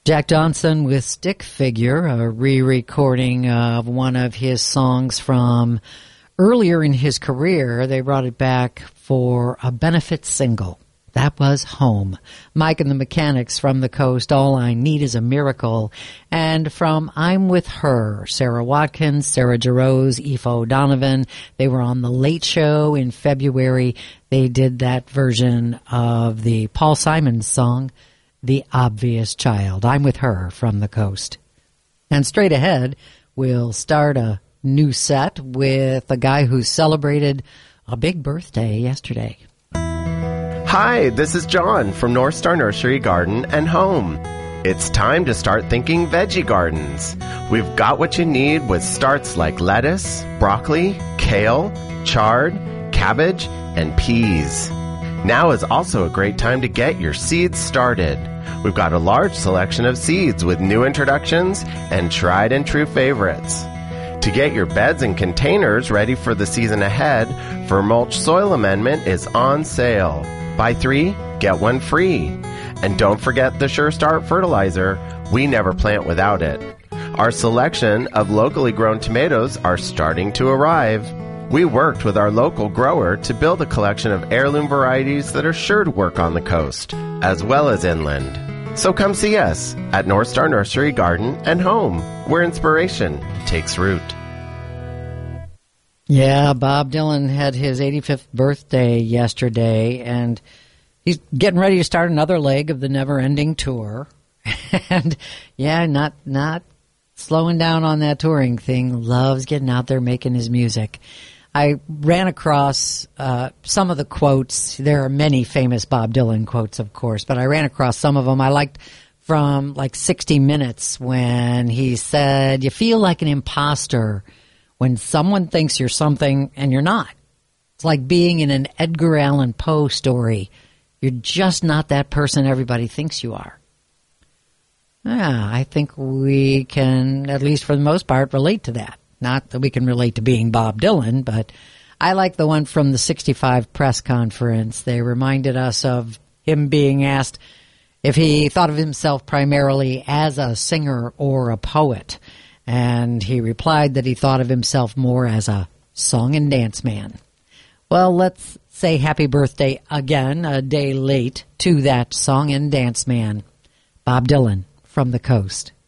Jack Johnson with Stick Figure, a re-recording of one of his songs from earlier in his career. They brought it back for a benefit single. That was Home. Mike and the Mechanics from the Coast, All I Need Is a Miracle. And from I'm With Her, Sarah Watkins, Sarah Jarosz, Aoife O'Donovan. They were on The Late Show in February. They did that version of the Paul Simon song, The Obvious Child. I'm With Her from the Coast. And straight ahead, we'll start a new set with a guy who celebrated a big birthday yesterday. Hi, this is John from North Star Nursery Garden and Home. It's time to start thinking veggie gardens. We've got what you need with starts like lettuce, broccoli, kale, chard, cabbage, and peas. Now is also a great time to get your seeds started. We've got a large selection of seeds with new introductions and tried and true favorites. To get your beds and containers ready for the season ahead, Vermulch Soil Amendment is on sale. Buy 3, get 1 free. And don't forget the Sure Start fertilizer. We never plant without it. Our selection of locally grown tomatoes are starting to arrive. We worked with our local grower to build a collection of heirloom varieties that are sure to work on the coast, as well as inland. So come see us at North Star Nursery Garden and Home, where inspiration takes root. Yeah, Bob Dylan had his 85th birthday yesterday, and he's getting ready to start another leg of the never-ending tour. And, yeah, not slowing down on that touring thing. Loves getting out there making his music. I ran across some of the quotes. There are many famous Bob Dylan quotes, of course, but I ran across some of them. I liked from, 60 Minutes when he said, "You feel like an imposter when someone thinks you're something and you're not. It's like being in an Edgar Allan Poe story. You're just not that person everybody thinks you are." Yeah, I think we can, at least for the most part, relate to that. Not that we can relate to being Bob Dylan, but I like the one from the 65 press conference. They reminded us of him being asked if he thought of himself primarily as a singer or a poet. And he replied that he thought of himself more as a song and dance man. Well, let's say happy birthday again, a day late, to that song and dance man, Bob Dylan from the Coast.